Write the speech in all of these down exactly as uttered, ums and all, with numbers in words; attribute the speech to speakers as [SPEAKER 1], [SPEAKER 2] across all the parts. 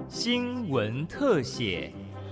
[SPEAKER 1] 新闻特写。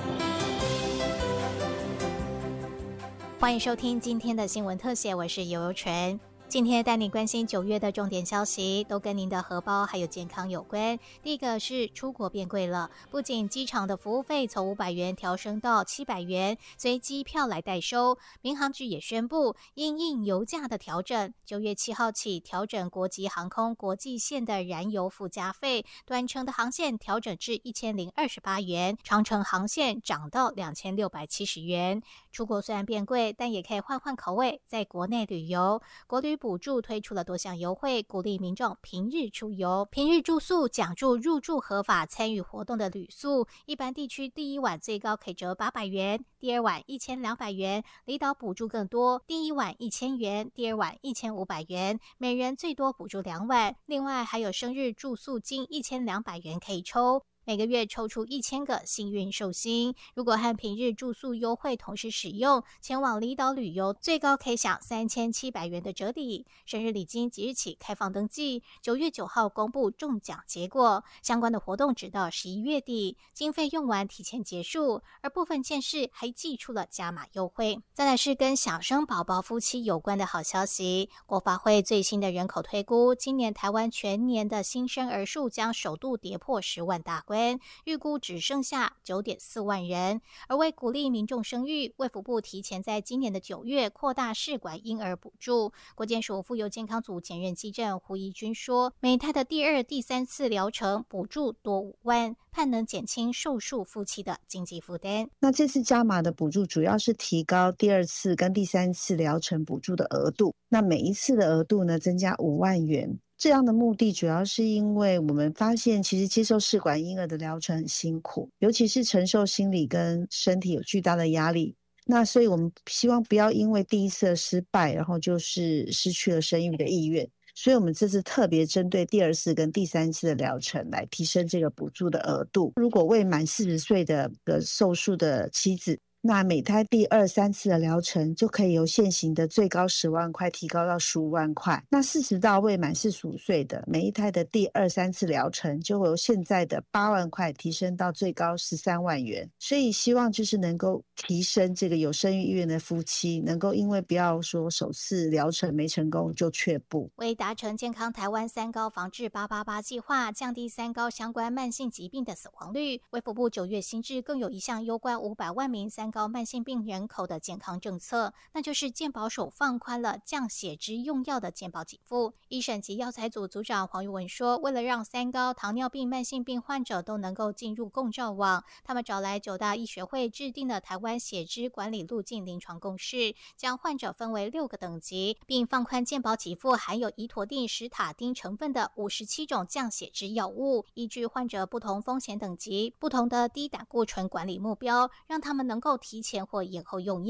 [SPEAKER 2] 欢迎收听今天的新闻特写，我是游游纯。今天带你关心九月的重点消息，都跟您的荷包还有健康有关。第一个是出国变贵了，不仅机场的服务费从五百元调升到七百元，随机票来代收。民航局也宣布，因应油价的调整，九月七号起调整国际航空国际线的燃油附加费，短程的航线调整至一千零二十八元，长程航线涨到两千六百七十元。出国虽然变贵，但也可以换换口味，在国内旅游。国旅补助推出了多项优惠，鼓励民众平日出游。平日住宿奖助入住合法参与活动的旅宿，一般地区第一晚最高可以折八百元，第二晚一千两百元，离岛补助更多，第一晚一千元，第二晚一千五百元，每人最多补助两晚。另外还有生日住宿金一千两百元可以抽。每个月抽出一千个幸运寿星，如果和平日住宿优惠同时使用，前往离岛旅游最高可以享三千七百元的折抵。生日礼金即日起开放登记，九月九号公布中奖结果，相关的活动直到十一月底，经费用完提前结束，而部分县市还祭出了加码优惠。再来是跟小生宝宝夫妻有关的好消息，国发会最新的人口推估，今年台湾全年的新生儿数将首度跌破十万大关，预估只剩下 九点四万人。而为鼓励民众生育，卫福部提前在今年的九月扩大试管婴儿补助。国健署妇幼健康组检验基正胡怡君说，每胎的第二、第三次疗程补助多五万，盼能减轻受术夫妻的经济负担。
[SPEAKER 3] 那这次加码的补助主要是提高第二次跟第三次疗程补助的额度，那每一次的额度呢增加五万元。这样的目的主要是因为我们发现其实接受试管婴儿的疗程很辛苦，尤其是承受心理跟身体有巨大的压力，那所以我们希望不要因为第一次的失败然后就是失去了生育的意愿，所以我们这次特别针对第二次跟第三次的疗程来提升这个补助的额度。如果未满四十岁的的受术的妻子，那每胎第二、三次的疗程就可以由现行的最高十万块提高到十五万块。那四十到未满四十五岁的，每一胎的第二、三次疗程就会由现在的八万块提升到最高十三万元。所以希望就是能够提升这个有生育意愿的夫妻，能够因为不要说首次疗程没成功就却步。
[SPEAKER 2] 为达成健康台湾三高防治八八八计划，降低三高相关慢性疾病的死亡率，卫福部九月新制更有一项攸关五百万名三高慢性病人口的健康政策，那就是健保署放宽了降血脂用药的健保给付。医审及药材组组长黄玉文说，为了让三高、糖尿病慢性病患者都能够进入共照网，他们找来九大医学会制定了台湾血脂管理路径临床共识，将患者分为六个等级，并放宽健保给付含有胰妥定、史塔丁成分的五十七种降血脂药物，依据患者不同风险等级、不同的低胆固醇管理目标，让他们能够提前或延后用药。